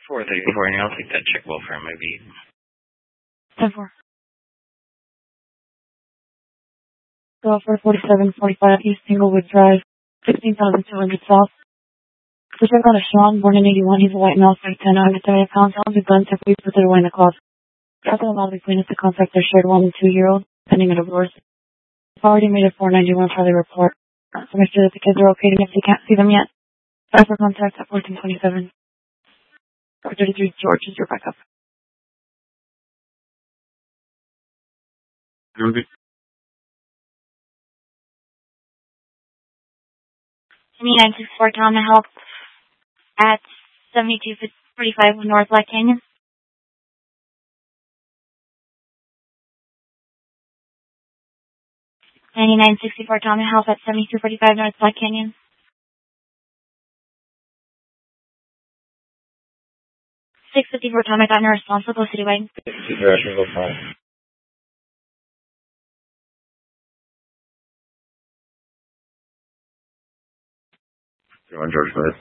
434, and I'll take that check welfare, maybe. 10-4. Welfare 4745 East Singlewood Drive, 16,200 South. The check on a Sean, born in 81. He's a white male, 5'10", 170 pounds, owns a gun, typically put it away in the closet. After the law between us to contact their shared 1 and 2-year-old, pending a divorce. I've already made a 491 Charlie report, so make sure that the kids are okay, even if they can't see them yet. Try for contact at 1427. 433 George is your backup. Okay. 964 Tom to help at 7245 North Black Canyon. $99.64 Tom to help at 7245 North Black Canyon. $654 Tom, I got no response. We'll go citywide. George Smith.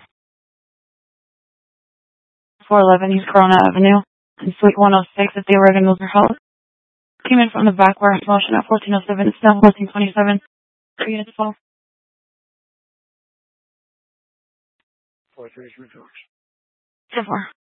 411 East Corona Avenue, in Suite 106 at the Oregon Mills House. Came in from the back warehouse motion at 1407. It's now 1427. 3 units fall. 433 George. 10-4.